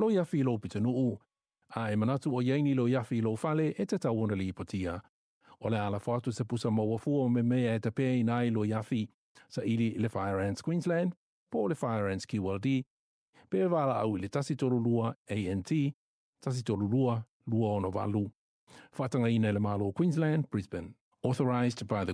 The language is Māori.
lo yafi lo pitanuu. Ai manatu o yaini lo yafi lo fale e te tawana li patia. O le ala fatu se pusa mawafua me mea e te pei nai lo yafi sa ili le Fire Ants Queensland, po le Fire Ants QLD, pe wala au le tasi torulua ANT, tasi torulua lua ono valu. Whatanga ina le malo Queensland, Brisbane. Authorised by the